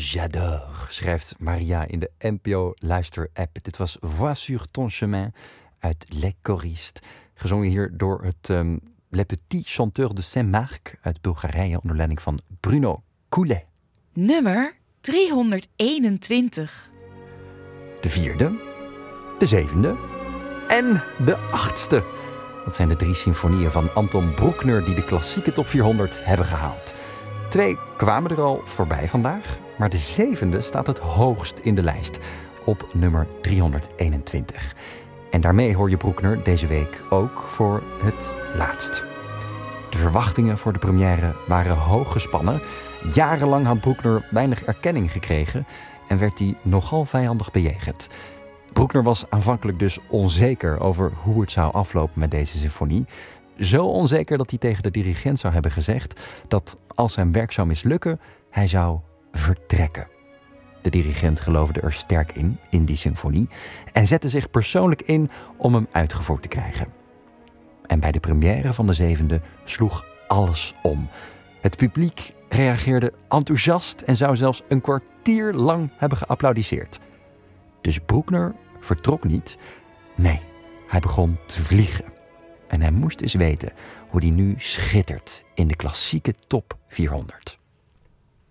j'adore, schrijft Maria in de NPO-luister-app. Dit was Voix sur ton chemin uit Les Choristes. Gezongen hier door het Les Petits Chanteurs de Saint-Marc uit Bulgarije onder leiding van Bruno Coulet. Nummer 321. De 4e, de 7e en de 8e. Dat zijn de 3 symfonieën van Anton Bruckner die de klassieke top 400 hebben gehaald. 2 kwamen er al voorbij vandaag, maar de 7e staat het hoogst in de lijst op nummer 321. En daarmee hoor je Bruckner deze week ook voor het laatst. De verwachtingen voor de première waren hoog gespannen. Jarenlang had Bruckner weinig erkenning gekregen en werd hij nogal vijandig bejegend. Bruckner was aanvankelijk dus onzeker over hoe het zou aflopen met deze symfonie. Zo onzeker dat hij tegen de dirigent zou hebben gezegd dat als zijn werk zou mislukken, hij zou vertrekken. De dirigent geloofde er sterk in die symfonie, en zette zich persoonlijk in om hem uitgevoerd te krijgen. En bij de première van de 7e sloeg alles om. Het publiek reageerde enthousiast en zou zelfs een kwartier lang hebben geapplaudisseerd. Dus Bruckner vertrok niet. Nee, hij begon te vliegen. En hij moest eens weten hoe hij nu schittert in de klassieke top 400.